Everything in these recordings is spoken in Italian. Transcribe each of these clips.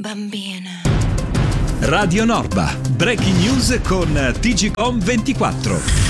bambina. Radio Norba, breaking news con TGcom 24.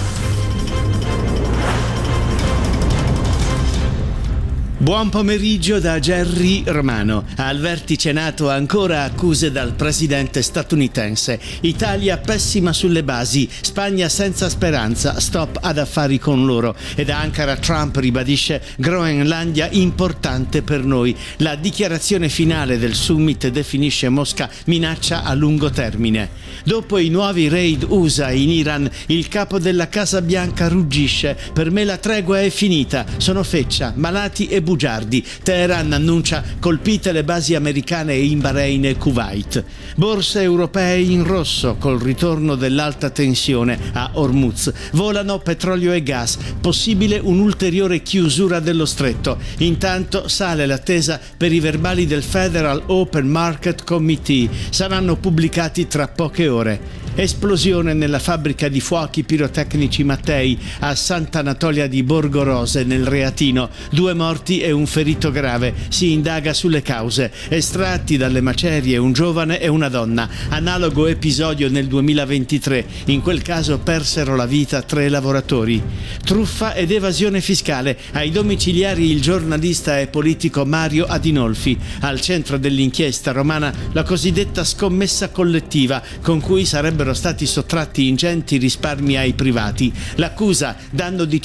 Buon pomeriggio da Gerry Romano. Al vertice NATO ancora accuse dal presidente statunitense. Italia pessima sulle basi, Spagna senza speranza, stop ad affari con loro. Ed a Ankara Trump ribadisce Groenlandia importante per noi. La dichiarazione finale del summit definisce Mosca minaccia a lungo termine. Dopo i nuovi raid USA in Iran, il capo della Casa Bianca ruggisce. Per me la tregua è finita, sono feccia, malati e bugiardi. Teheran annuncia colpite le basi americane in Bahrain e Kuwait. Borse europee in rosso col ritorno dell'alta tensione a Hormuz. Volano petrolio e gas, possibile un'ulteriore chiusura dello stretto. Intanto sale l'attesa per i verbali del Federal Open Market Committee. Saranno pubblicati tra poche ore. Esplosione nella fabbrica di fuochi pirotecnici Mattei a Sant'Anatolia di Borgorose nel Reatino. 2 morti e un ferito grave. Si indaga sulle cause. Estratti dalle macerie un giovane e una donna. Analogo episodio nel 2023. In quel caso persero la vita 3 lavoratori. Truffa ed evasione fiscale. Ai domiciliari il giornalista e politico Mario Adinolfi. Al centro dell'inchiesta romana la cosiddetta scommessa collettiva con cui sarebbero stati sottratti ingenti risparmi ai privati. L'accusa: danno di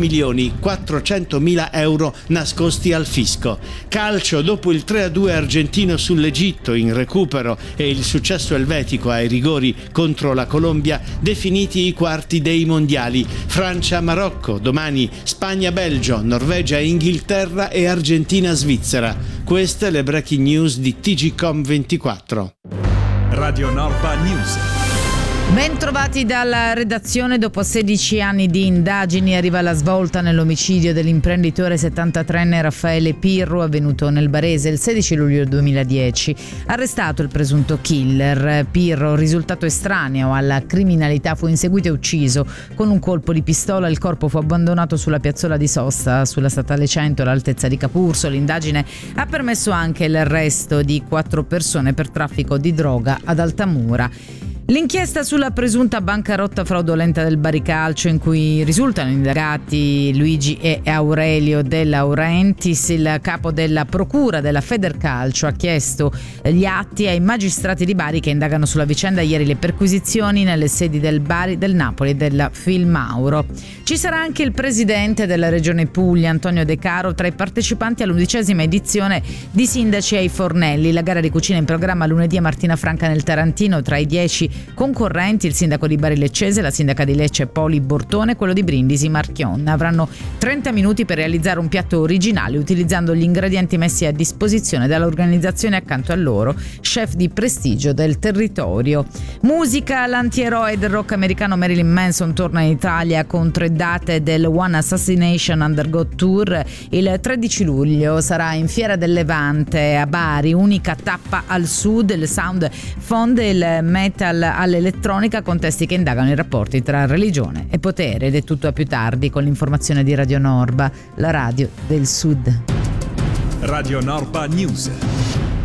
5.400.000 euro nascosti al fisco. Calcio: dopo il 3-2 argentino sull'Egitto in recupero e il successo elvetico ai rigori contro la Colombia, definiti i quarti dei mondiali. Francia-Marocco, domani Spagna-Belgio, Norvegia-Inghilterra e Argentina-Svizzera. Queste le breaking news di TGcom 24. Radio Norba News. Ben trovati dalla redazione. Dopo 16 anni di indagini arriva la svolta nell'omicidio dell'imprenditore 73enne Raffaele Pirro, avvenuto nel Barese il 16 luglio 2010. Arrestato il presunto killer. Pirro, risultato estraneo alla criminalità, fu inseguito e ucciso con un colpo di pistola. Il corpo fu abbandonato sulla piazzola di sosta sulla statale 100 all'altezza di Capurso. L'indagine ha permesso anche l'arresto di 4 persone per traffico di droga ad Altamura. L'inchiesta sulla presunta bancarotta fraudolenta del Baricalcio, in cui risultano indagati Luigi e Aurelio De Laurentiis, il capo della procura della Federcalcio, ha chiesto gli atti ai magistrati di Bari che indagano sulla vicenda. Ieri le perquisizioni nelle sedi del Bari, del Napoli e della Filmauro. Ci sarà anche il presidente della Regione Puglia, Antonio De Caro, tra i partecipanti all'11ª edizione di Sindaci ai Fornelli, la gara di cucina in programma lunedì a Martina Franca nel Tarantino. Tra i 10 concorrenti il sindaco di Bari Leccese, la sindaca di Lecce Poli Bortone e quello di Brindisi Marchion. Avranno 30 minuti per realizzare un piatto originale utilizzando gli ingredienti messi a disposizione dall'organizzazione accanto a loro, chef di prestigio del territorio. Musica: l'antieroe del rock americano Marilyn Manson torna in Italia con 3 date del One Assassination Under God Tour. Il 13 luglio sarà in Fiera del Levante a Bari, unica tappa al sud. Il sound fonde il metal all'elettronica con testi che indagano i rapporti tra religione e potere. Ed è tutto a più tardi con l'informazione di Radio Norba, la radio del Sud. Radio Norba News.